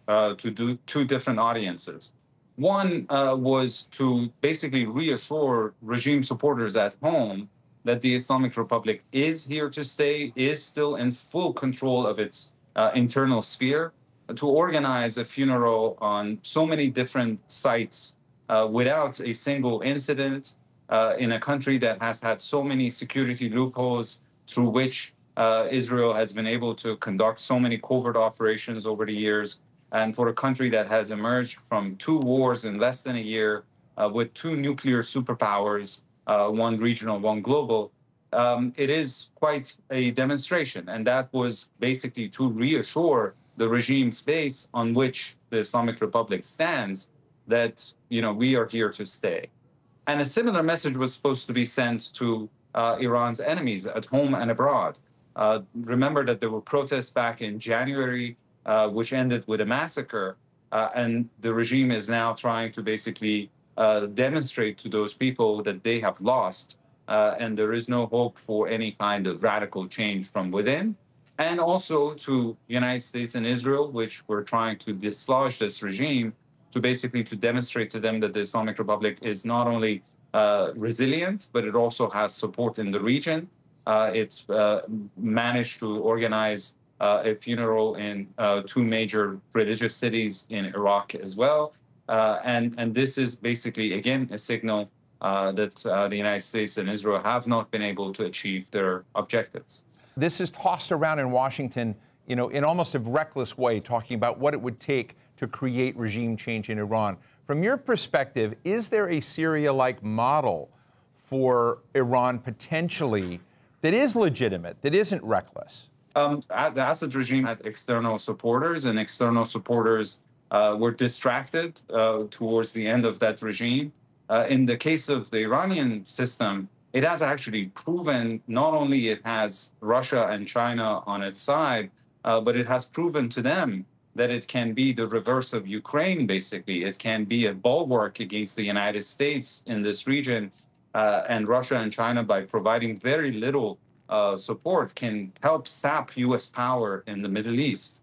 to do two different audiences. One was to basically reassure regime supporters at home that the Islamic Republic is here to stay, is still in full control of its internal sphere, to organize a funeral on so many different sites without a single incident in a country that has had so many security loopholes through which Israel has been able to conduct so many covert operations over the years, and for a country that has emerged from two wars in less than a year with two nuclear superpowers, one regional, one global, it is quite a demonstration. And that was basically to reassure the regime's base on which the Islamic Republic stands that, we are here to stay. And a similar message was supposed to be sent to Iran's enemies at home and abroad. Remember that there were protests back in January, which ended with a massacre, and the regime is now trying to basically demonstrate to those people that they have lost, and there is no hope for any kind of radical change from within. And also to the United States and Israel, which were trying to dislodge this regime, to basically to demonstrate to them that the Islamic Republic is not only resilient, but it also has support in the region. It's managed to organize a funeral in two major religious cities in Iraq as well. And this is basically, again, a signal that the United States and Israel have not been able to achieve their objectives. This is tossed around in Washington, in almost a reckless way, talking about what it would take to create regime change in Iran. From your perspective, is there a Syria-like model for Iran potentially that is legitimate, that isn't reckless? The Assad regime had external supporters, and external supporters were distracted towards the end of that regime. In the case of the Iranian system, it has actually proven not only it has Russia and China on its side, but it has proven to them that it can be the reverse of Ukraine, basically. It can be a bulwark against the United States in this region, and Russia and China, by providing very little support, can help sap U.S. power in the Middle East.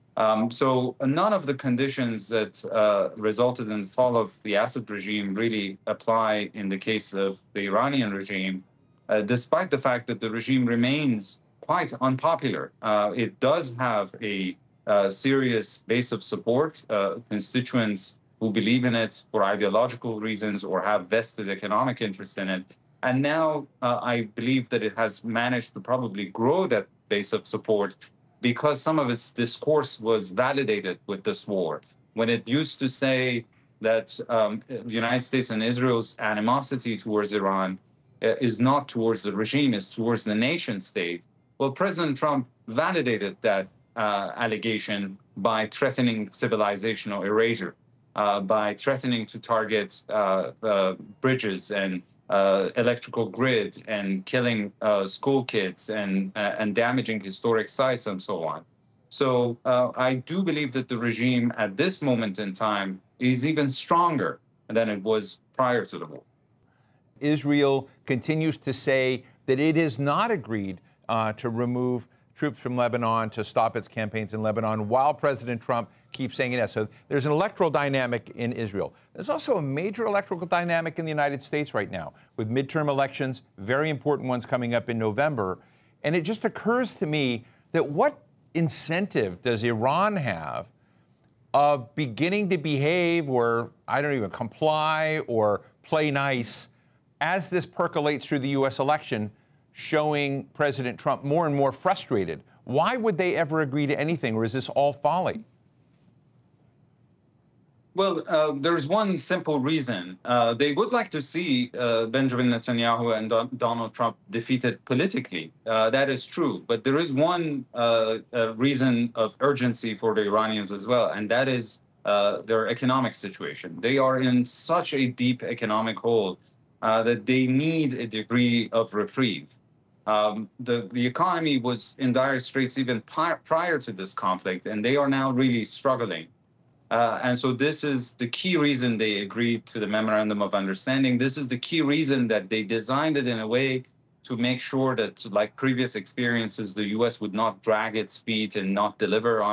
So none of the conditions that resulted in the fall of the Assad regime really apply in the case of the Iranian regime, despite the fact that the regime remains quite unpopular. It does have a serious base of support, constituents who believe in it for ideological reasons or have vested economic interest in it. And now I believe that it has managed to probably grow that base of support because some of its discourse was validated with this war. When it used to say that the United States and Israel's animosity towards Iran is not towards the regime, it's towards the nation state. Well, President Trump validated that allegation by threatening civilizational erasure, by threatening to target bridges and electrical grid and killing school kids and damaging historic sites and so on. So I do believe that the regime at this moment in time is even stronger than it was prior to the war. Israel continues to say that it has not agreed to remove troops from Lebanon, to stop its campaigns in Lebanon, while President Trump keeps saying it is. So there's an electoral dynamic in Israel. There's also a major electoral dynamic in the United States right now, with midterm elections, very important ones coming up in November. And it just occurs to me that what incentive does Iran have of beginning to behave or, I don't even, comply or play nice as this percolates through the U.S. election, showing President Trump more and more frustrated? Why would they ever agree to anything, or is this all folly? Well, there's one simple reason. They would like to see Benjamin Netanyahu and Donald Trump defeated politically. That is true. But there is one reason of urgency for the Iranians as well, and that is their economic situation. They are in such a deep economic hole that they need a degree of reprieve. The economy was in dire straits even prior to this conflict, and they are now really struggling. And so this is the key reason they agreed to the Memorandum of Understanding. This is the key reason that they designed it in a way to make sure that, like previous experiences, the U.S. would not drag its feet and not deliver on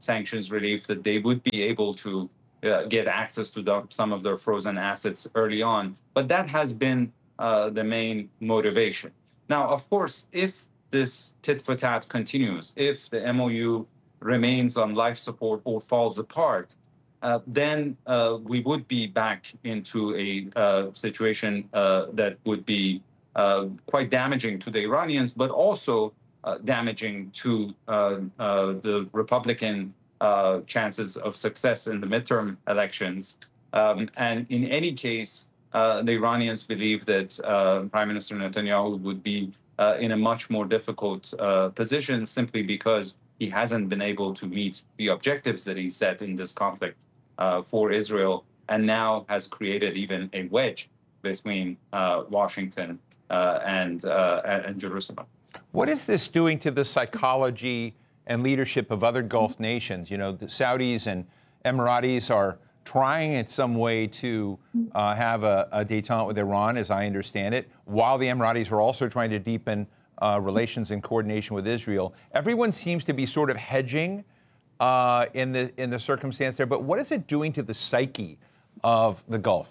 sanctions relief, that they would be able to get access to some of their frozen assets early on. But that has been the main motivation. Now, of course, if this tit for tat continues, if the MOU remains on life support or falls apart, then we would be back into a situation that would be quite damaging to the Iranians, but also damaging to the Republican chances of success in the midterm elections. And in any case, the Iranians believe that Prime Minister Netanyahu would be in a much more difficult position simply because he hasn't been able to meet the objectives that he set in this conflict for Israel, and now has created even a wedge between Washington and Jerusalem. What is this doing to the psychology and leadership of other Gulf nations? You know, the Saudis and Emiratis are trying in some way to have a détente with Iran, as I understand it, while the Emiratis are also trying to deepen relations and coordination with Israel. Everyone seems to be sort of hedging in the circumstance there, but what is it doing to the psyche of the Gulf?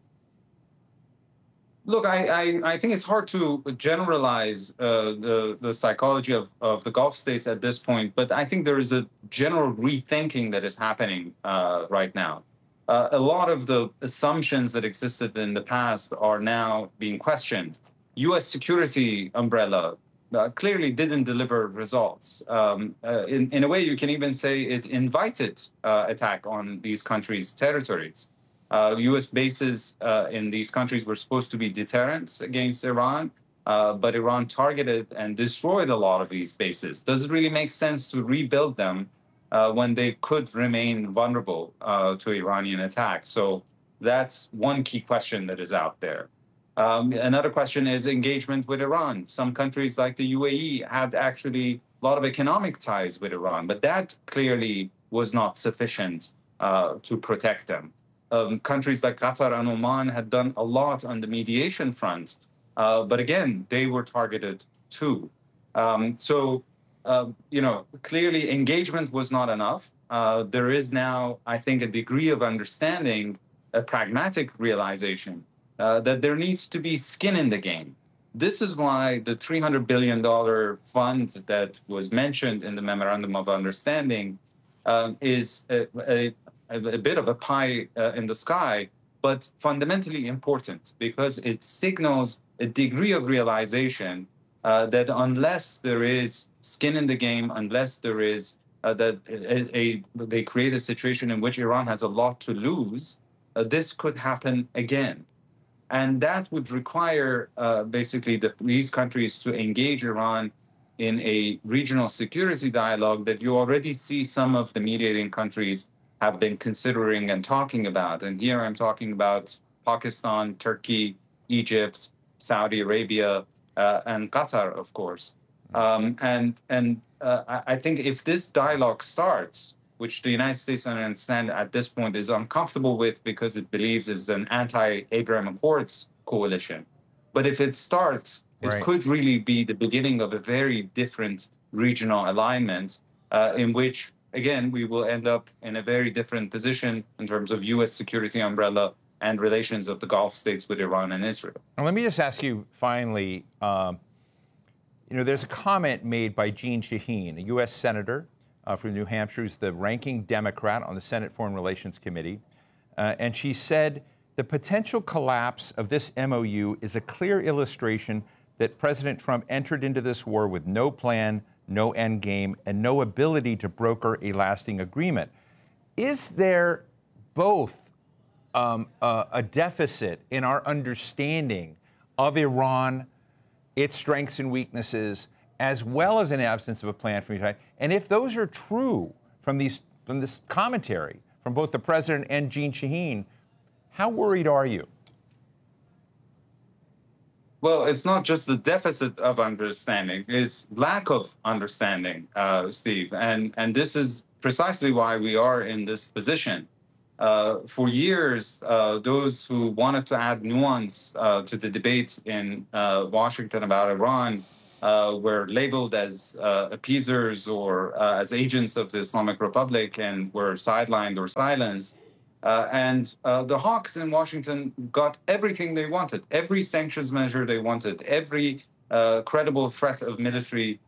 Look, I think it's hard to generalize the psychology of the Gulf states at this point, but I think there is a general rethinking that is happening right now. A lot of the assumptions that existed in the past are now being questioned. U.S. security umbrella clearly didn't deliver results. In a way, you can even say it invited attack on these countries' territories. U.S. bases in these countries were supposed to be deterrents against Iran, but Iran targeted and destroyed a lot of these bases. Does it really make sense to rebuild them when they could remain vulnerable to Iranian attack? So that's one key question that is out there. Another question is engagement with Iran. Some countries like the UAE had actually a lot of economic ties with Iran, but that clearly was not sufficient to protect them. Countries like Qatar and Oman had done a lot on the mediation front, but again, they were targeted too. Clearly engagement was not enough. There is now, I think, a degree of understanding, a pragmatic realization that there needs to be skin in the game. This is why the $300 billion fund that was mentioned in the Memorandum of Understanding is a bit of a pie in the sky, but fundamentally important because it signals a degree of realization that unless there is skin in the game, unless there is they create a situation in which Iran has a lot to lose, this could happen again. And that would require basically these countries to engage Iran in a regional security dialogue that you already see some of the mediating countries have been considering and talking about. And here I'm talking about Pakistan, Turkey, Egypt, Saudi Arabia, and Qatar, of course. I think if this dialogue starts, which the United States, I understand at this point, is uncomfortable with because it believes is an anti-Abraham Accords coalition. But if it starts, it could really be the beginning of a very different regional alignment in which, again, we will end up in a very different position in terms of U.S. security umbrella and relations of the Gulf states with Iran and Israel. And let me just ask you finally, there's a comment made by Jeanne Shaheen, a U.S. senator from New Hampshire, who's the ranking Democrat on the Senate Foreign Relations Committee. And she said, the potential collapse of this MOU is a clear illustration that President Trump entered into this war with no plan, no end game, and no ability to broker a lasting agreement. Is there both a deficit in our understanding of Iran, its strengths and weaknesses, as well as an absence of a plan from United? And if those are true from this commentary from both the president and Jeanne Shaheen, how worried are you? Well, it's not just the deficit of understanding, it's lack of understanding, Steve. And this is precisely why we are in this position. For years, those who wanted to add nuance to the debates in Washington about Iran were labeled as appeasers or as agents of the Islamic Republic and were sidelined or silenced. And the hawks in Washington got everything they wanted, every sanctions measure they wanted, every credible threat of military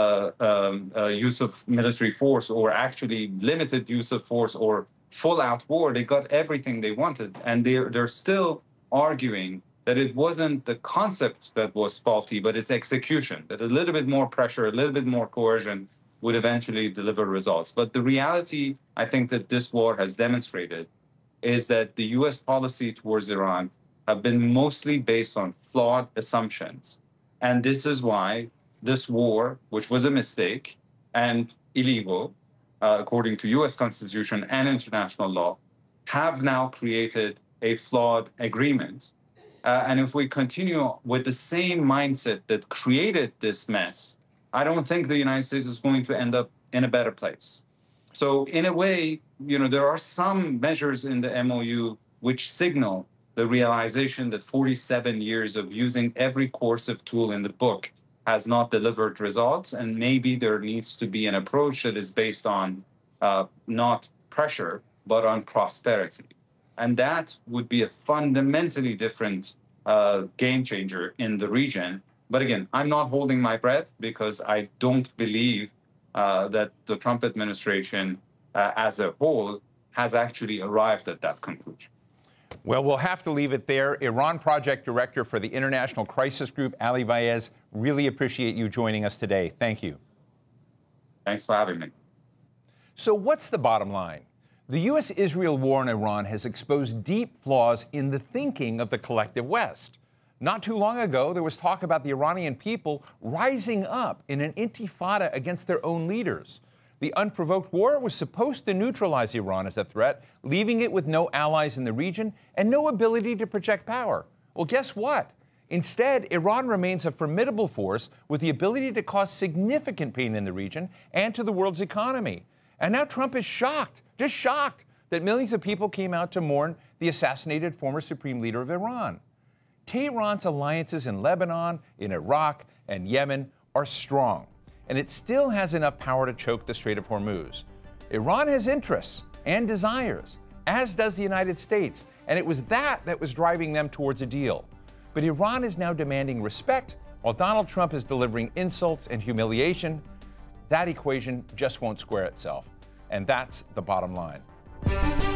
use of military force, or actually limited use of force or full-out war. They got everything they wanted, and they're still arguing that it wasn't the concept that was faulty, but its execution, that a little bit more pressure, a little bit more coercion would eventually deliver results. But the reality, I think, that this war has demonstrated is that the US policy towards Iran have been mostly based on flawed assumptions. And this is why this war, which was a mistake and illegal, according to US Constitution and international law, have now created a flawed agreement. And if we continue with the same mindset that created this mess, I don't think the United States is going to end up in a better place. So in a way, there are some measures in the MOU which signal the realization that 47 years of using every coercive tool in the book has not delivered results, and maybe there needs to be an approach that is based on not pressure, but on prosperity. And that would be a fundamentally different game changer in the region. But again, I'm not holding my breath because I don't believe that the Trump administration as a whole has actually arrived at that conclusion. Well, we'll have to leave it there. Iran Project Director for the International Crisis Group, Ali Vaez, really appreciate you joining us today. Thank you. Thanks for having me. So what's the bottom line? The U.S.-Israel war in Iran has exposed deep flaws in the thinking of the collective West. Not too long ago, there was talk about the Iranian people rising up in an intifada against their own leaders. The unprovoked war was supposed to neutralize Iran as a threat, leaving it with no allies in the region and no ability to project power. Well, guess what? Instead, Iran remains a formidable force with the ability to cause significant pain in the region and to the world's economy. And now Trump is shocked, just shocked, that millions of people came out to mourn the assassinated former supreme leader of Iran. Tehran's alliances in Lebanon, in Iraq, and Yemen are strong, and it still has enough power to choke the Strait of Hormuz. Iran has interests and desires, as does the United States, and it was that was driving them towards a deal. But Iran is now demanding respect, while Donald Trump is delivering insults and humiliation. That equation just won't square itself, and that's the bottom line.